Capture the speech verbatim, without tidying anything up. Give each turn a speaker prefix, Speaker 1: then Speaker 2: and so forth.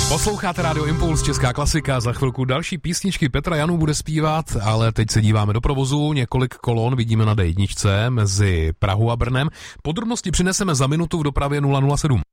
Speaker 1: Posloucháte Radio Impuls, česká klasika, za chvilku další písničky Petra Janů bude zpívat, ale teď se díváme do provozu, několik kolon vidíme na D jedna mezi Prahou a Brnem. Podrobnosti přineseme za minutu v dopravě nula nula sedm.